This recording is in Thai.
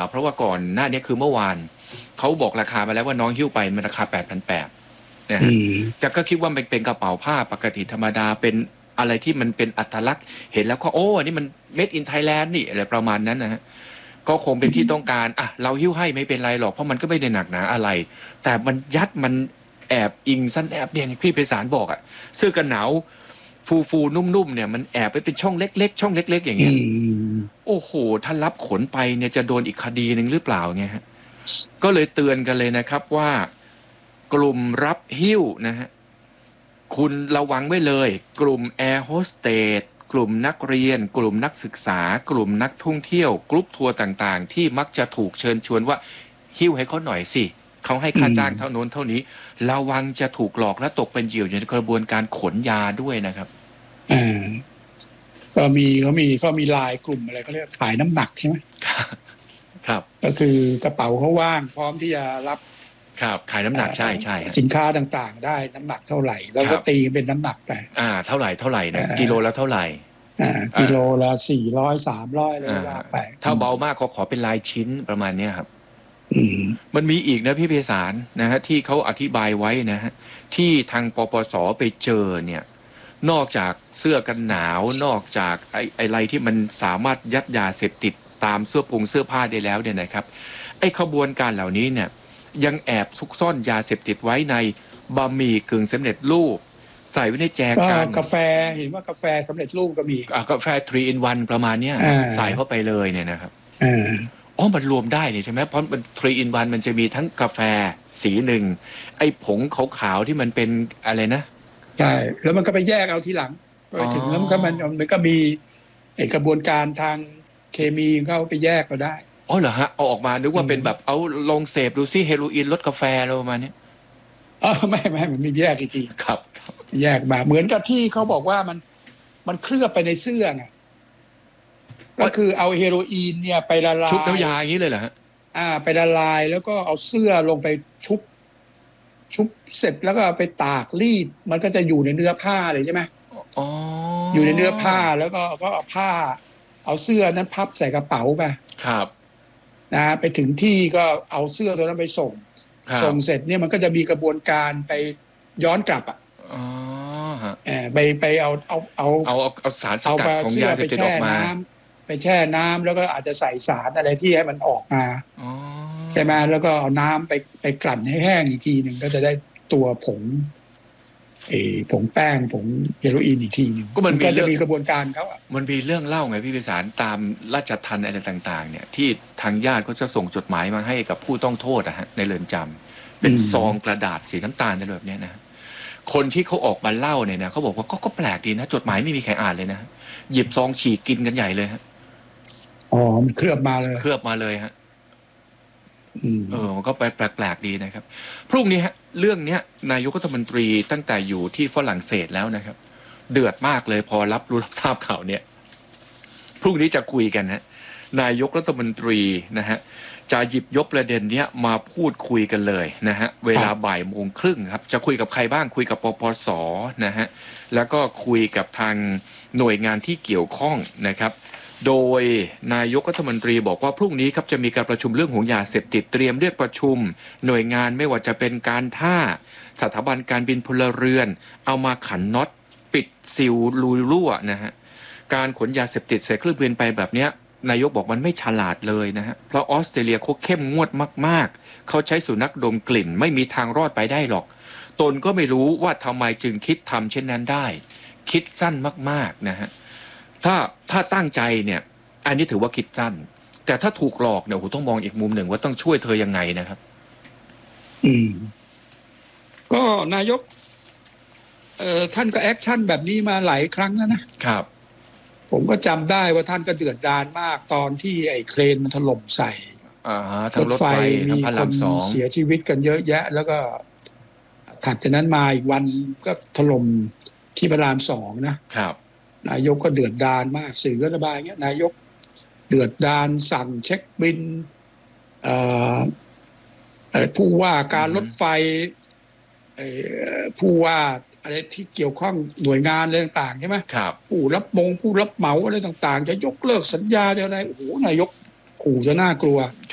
เพราะว่าก่อนหน้านี้คือเมื่อวานเขาบอกราคามาแล้วว่าน้องหิ้วไปมันราคา 8,800 นะฮะแต่ก็คิดว่ามันเป็นกระเป๋าผ้าปกติธรรมดาเป็นอะไรที่มันเป็นอัตลักษณ์เห็นแล้วก็โอ้นี่มัน made in Thailand นี่อะไรประมาณนั้นนะฮะก็คงเป็นที่ต้องการอ่ะเราหิ้วให้ไม่เป็นไรหรอกเพราะมันก็ไม่ได้หนักหนาอะไรแต่มันยัดมันแอบอิงสั้นแอบเนี่ยพี่ไพศาลบอกอ่ะเสื้อกันหนาวฟูนุ่มๆเนี่ยมันแอบไปเป็นช่องเล็กๆช่องเล็กๆอย่างเงี้ยโอ้โหถ้ารับขนไปเนี่ยจะโดนอีกคดีหนึ่งหรือเปล่าเนี่ยฮะก็เลยเตือนกันเลยนะครับว่ากลุ่มรับหิ้วนะฮะคุณระวังไว้เลยกลุ่มแอร์โฮสเตสกลุ่มนักเรียนกลุ่มนักศึกษากลุ่มนักท่องเที่ยวกรุ๊ปทัวร์ต่างๆที่มักจะถูกเชิญชวนว่าหิ้วให้เขาหน่อยสิเขาให้ค่าจ้างเท่าโน้นเท่านี้ระวังจะถูกหลอกและตกเป็นเหยื่อในกระบวนการขนยาด้วยนะครับก็มีลายกลุ่มอะไรเขาเรียกขายน้ำหนักใช่ไหมครับก็คือกระเป๋าเขาว่างพร้อมที่จะรับครับขายน้ำหนักใช่สินค้าต่างๆได้น้ำหนักเท่าไหร่แล้วก็ตีเป็นน้ำหนักไปเท่าไหร่นะกิโลละเท่าไหร่กิโลละ400 300เลยว่าไปถ้าเบามากก็ขอเป็นลายชิ้นประมาณนี้ครับมันมีอีกนะพี่ไพศาลนะฮะที่เขาอธิบายไว้นะฮะที่ทางปปส.ไปเจอเนี่ยนอกจากเสื้อกันหนาวนอกจากอะไรที่มันสามารถยัดยาเสพติดตามเสื้อผ้าได้แล้วเนี่ยนะครับไอ้ขบวนการเหล่านี้เนี่ยยังแอบซุกซ่อนยาเสพติดไว้ในบะหมี่กึ่งสำเร็จรูปใส่ไว้ในแจกันกาแฟเห็นว่ากาแฟสำเร็จรูปก็มีกาแฟ 3 in 1 ประมาณเนี้ยใส่เข้าไปเลยเนี่ยนะครับมันรวมได้นี่ใช่ไหมเพราะมัน 3 in 1มันจะมีทั้งกาแฟสีหนึ่งไอ้ผงขาวๆที่มันเป็นอะไรนะใช่แล้วมันก็ไปแยกเอาทีหลังไปถึงแล้วมันก็มีกระบวนการทางเคมีเขาไปแยกมาได้เหรอฮะเอาออกมานึกว่าเป็นแบบเอาลองเสพดูซิเฮโรอีนลดกาแฟอะไรประมาณนี้ไม่มันมีแยกอีกทีครับแยกมาเหมือนกับที่เขาบอกว่ามันเคลือบไปในเสื้อไงก็คือเอาเฮโรอีนเนี่ยไปละลายชุบน้ำยาอย่างนี้เลยเหรอฮะไปละลายแล้วก็เอาเสื้อลงไปชุบเสร็จแล้วก็ไปตากรีดมันก็จะอยู่ในเนื้อผ้าเลยใช่ไหมอยู่ในเนื้อผ้าแล้วก็เอาผ้าเอาเสื้อนั้นพับใส่กระเป๋าไปครับนะไปถึงที่ก็เอาเสื้อตัวนั้นไปส่งเสร็จเนี่ยมันก็จะมีกระบวนการไปย้อนกลับไปเอาสารสกัดของยาเสพติดออกมาไปแช่น้ำแล้วก็อาจจะใส่สารอะไรที่ให้มันออกมาใช่ไหมแล้วก็เอาน้ำไปกลั่นให้แห้งอีกทีหนึ่งก็จะได้ตัวผงแป้งผงเฮโรอีนอีกทีนึงก็จะมีกระบวนการเขามันมีเรื่องเล่าไงพี่ไพศาลตามราชทัณฑ์อะไรต่างๆเนี่ยที่ทางญาติเขาจะส่งจดหมายมาให้กับผู้ต้องโทษในเรือนจำเป็นซองกระดาษสีน้ำตาลอะไรแบบนี้นะคนที่เขาออกมาเล่าเนี่ยนะเขาบอกว่าก็แปลกดีนะจดหมายไม่มีใครอ่านเลยนะหยิบซองฉีกกินกันใหญ่เลยฮะมันเคลือบมาเลยฮะมันก็ไปแปลกๆดีนะครับพรุ่งนี้ฮะเรื่องนี้นายกรัฐมนตรีตั้งแต่อยู่ที่ฝรั่งเศสแล้วนะครับเดือดมากเลยพอรับทราบข่าวเนี่ยพรุ่งนี้จะคุยกันฮะนายกรัฐมนตรีนะฮะจะหยิบยกประเด็นนี้มาพูดคุยกันเลยนะฮะเวลาบ่ายโมงครึ่งครับจะคุยกับใครบ้างคุยกับปปส.นะฮะแล้วก็คุยกับทางหน่วยงานที่เกี่ยวข้องนะครับโดยนายกรัฐมนตรีบอกว่าพรุ่งนี้ครับจะมีการประชุมเรื่องของยาเสพติดเตรียมเรียกประชุมหน่วยงานไม่ว่าจะเป็นการท่าสถาบันการบินพลเรือนเอามาขันน็อตปิดซิลรูรั่วนะฮะการขนยาเสพติดใส่เครื่องบินไปแบบเนี้ยนายกบอกมันไม่ฉลาดเลยนะฮะเพราะออสเตรเลียเขาเข้มงวดมากๆเขาใช้สุนัขดมกลิ่นไม่มีทางรอดไปได้หรอกตนก็ไม่รู้ว่าทำไมจึงคิดทำเช่นนั้นได้คิดสั้นมากๆนะฮะถ้าตั้งใจเนี่ยอันนี้ถือว่าคิดสั้นแต่ถ้าถูกหลอกเนี่ยต้องมองอีกมุมหนึ่งว่าต้องช่วยเธอยังไงนะครับก็นายกท่านก็แอคชั่นแบบนี้มาหลายครั้งแล้วนะครับผมก็จำได้ว่าท่านก็เดือดดาลมากตอนที่ไอ้เครนมันถล่มใส่รถไฟมีคนเสียชีวิตกันเยอะแยะแล้วก็ถัดจากนั้นมาอีกวันก็ถล่มที่พระราม 2นะครับนายกก็เดือดดาลมากสื่อก็ระบายอย่างเงี้ยนายกเดือดดาลสั่งเช็คบินผู้ว่าการรถไฟผู้ว่าอะไรที่เกี่ยวข้องหน่วยงานอะไรต่างๆใช่ไหมครับผู้รับเหมาอะไรต่างๆจะยกเลิกสัญญาจะอะไรโอ้โหนายกขู่จะน่ากลัว